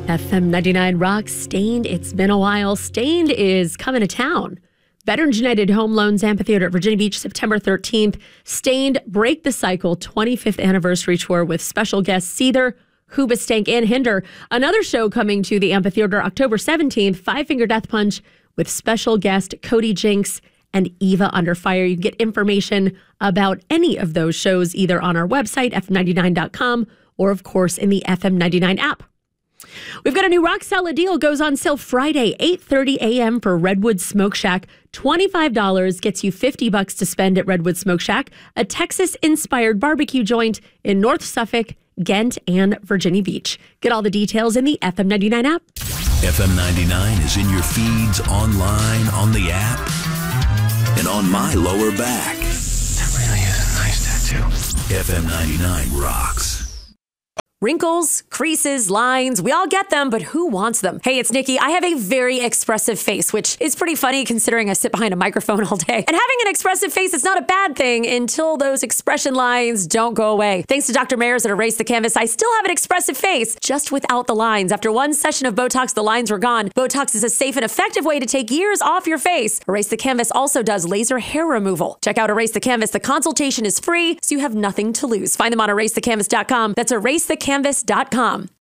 FM 99 Rocks, Stained. It's been a while. Stained is coming to town. Veterans United Home Loans Amphitheater at Virginia Beach, September 13th. Stained Break the Cycle 25th Anniversary Tour with special guests Seether, Hoobastank, and Hinder. Another show coming to the amphitheater October 17th, Five Finger Death Punch with special guest Cody Jinks and Eva Under Fire. You can get information about any of those shows either on our website, fm99.com, or of course in the FM99 app. We've got a new Rock Solid deal. Goes on sale Friday, 8:30 a.m. for Redwood Smoke Shack. $25 gets you $50 to spend at Redwood Smoke Shack, a Texas-inspired barbecue joint in North Suffolk, Ghent, and Virginia Beach. Get all the details in the FM99 app. FM99 is in your feeds, online, on the app, and on my lower back. That really is a nice tattoo. FM99 rocks. Wrinkles, creases, lines, we all get them, but who wants them? Hey, it's Nikki. I have a very expressive face, which is pretty funny considering I sit behind a microphone all day. And having an expressive face is not a bad thing until those expression lines don't go away. Thanks to Dr. Mayers at Erase the Canvas, I still have an expressive face, just without the lines. After one session of Botox, the lines were gone. Botox is a safe and effective way to take years off your face. Erase the Canvas also does laser hair removal. Check out Erase the Canvas. The consultation is free, so you have nothing to lose. Find them on erasethecanvas.com. That's erasethecanvas.com.